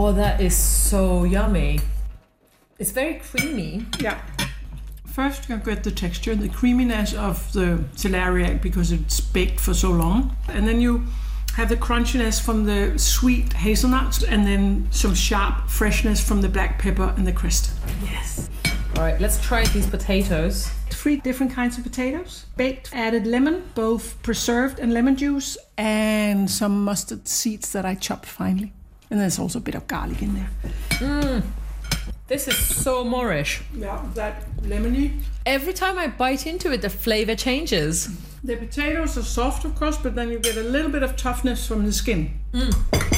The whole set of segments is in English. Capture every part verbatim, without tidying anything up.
Oh, that is so yummy. It's very creamy. Yeah. First, you get the texture, the creaminess of the celeriac because it's baked for so long. And then you have the crunchiness from the sweet hazelnuts and then some sharp freshness from the black pepper and the crust. Yes. All right, let's try these potatoes. Three different kinds of potatoes. Baked, added lemon, both preserved and lemon juice, and some mustard seeds that I chopped finely. And there's also a bit of garlic in there. Mmm. This is so Moorish. Yeah, that lemony. Every time I bite into it, the flavor changes. The potatoes are soft, of course, but then you get a little bit of toughness from the skin. Mm.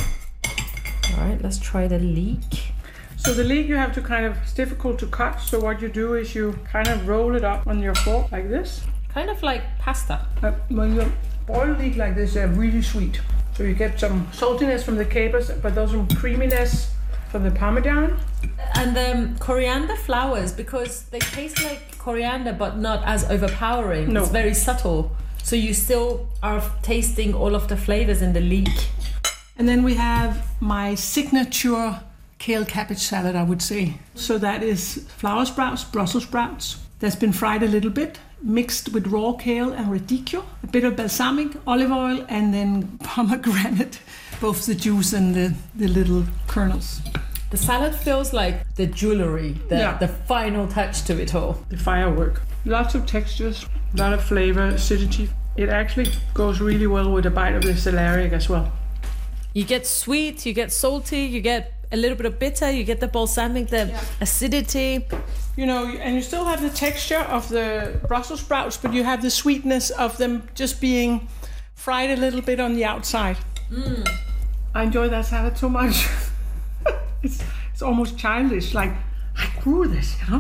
All right, let's try the leek. So the leek you have to kind of, it's difficult to cut. So what you do is you kind of roll it up on your fork like this. Kind of like pasta. Uh, when you boil leek like this, they're really sweet. So you get some saltiness from the capers, but also some creaminess from the parmesan. And um, coriander flowers, because they taste like coriander, but not as overpowering. No. It's very subtle. So you still are tasting all of the flavors in the leek. And then we have my signature kale cabbage salad, I would say. So that is flower sprouts, Brussels sprouts, that's been fried a little bit, mixed with raw kale and radicchio, a bit of balsamic, olive oil, and then pomegranate, both the juice and the, the little kernels. The salad feels like the jewelry, the, yeah. the final touch to it all. The firework. Lots of textures, a lot of flavor, acidity. It actually goes really well with a bite of the celeriac as well. You get sweet, you get salty, you get a little bit of bitter, you get the balsamic, the yeah. acidity. You know, and you still have the texture of the Brussels sprouts, but you have the sweetness of them just being fried a little bit on the outside. Mm. I enjoy that salad so much. it's, it's almost childish, like, I grew this, you know?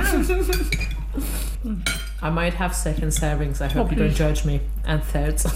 Wow. I might have second servings, I hope oh, you don't judge me, and thirds.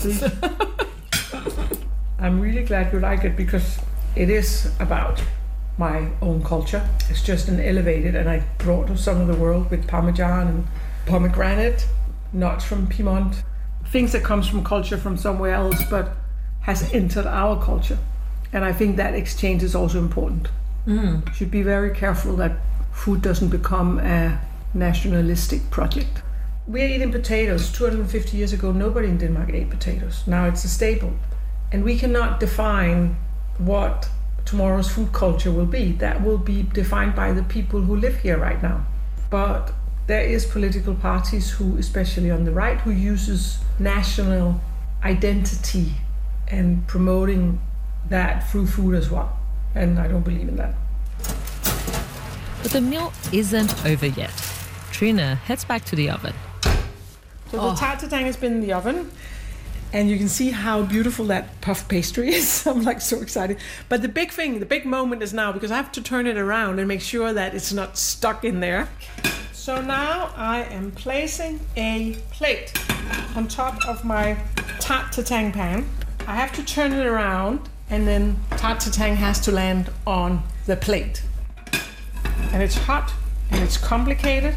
I'm really glad you like it because it is about my own culture. It's just an elevated, and I brought some of the world with Parmesan and pomegranate, nuts from Piedmont, things that comes from culture from somewhere else but has entered our culture. And I think that exchange is also important. Mm. Should be very careful that food doesn't become a nationalistic project. We're eating potatoes. two hundred fifty years ago, nobody in Denmark ate potatoes. Now it's a staple. And we cannot define what tomorrow's food culture will be. That will be defined by the people who live here right now. But there is political parties who, especially on the right, who uses national identity and promoting that through food as well. And I don't believe in that. But the meal isn't over yet. Trine heads back to the oven. So oh. the tarte tatin has been in the oven. And you can see how beautiful that puff pastry is. I'm like so excited. But the big thing, the big moment is now, because I have to turn it around and make sure that it's not stuck in there. So now I am placing a plate on top of my tarte tatin pan. I have to turn it around, and then tarte tatin has to land on the plate. And it's hot and it's complicated.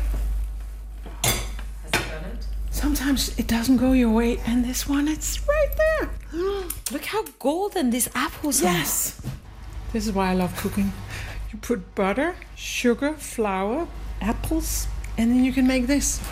Sometimes it doesn't go your way, and this one, it's right there. Look how golden these apples are. Yes. This is why I love cooking. You put butter, sugar, flour, apples, and then you can make this.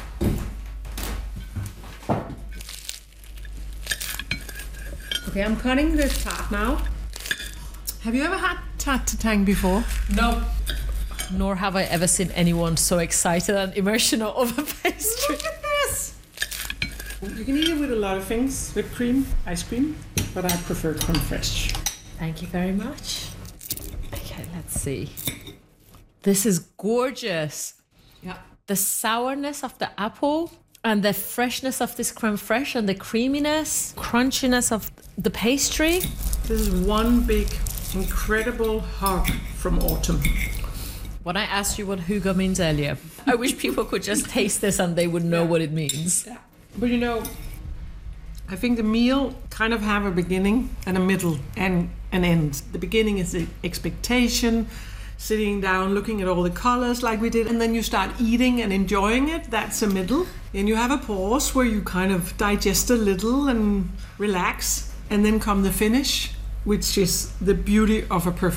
Okay, I'm cutting this tart now. Have you ever had tarte tatin before? No. Nor have I ever seen anyone so excited and emotional over pastry. Look at this. You can eat it with a lot of things, whipped cream, ice cream, but I prefer creme fraiche. Thank you very much. Okay, let's see. This is gorgeous. Yeah. The sourness of the apple and the freshness of this creme fraiche and the creaminess, crunchiness of the pastry. This is one big, incredible hug from autumn. When I asked you what Hugo means earlier, I wish people could just taste this and they would know yeah. what it means. Yeah. But you know, I think the meal kind of have a beginning and a middle and an end. The beginning is the expectation, sitting down, looking at all the colors like we did, and then you start eating and enjoying it. That's a middle. And you have a pause where you kind of digest a little and relax, and then come the finish, which is the beauty of a perfect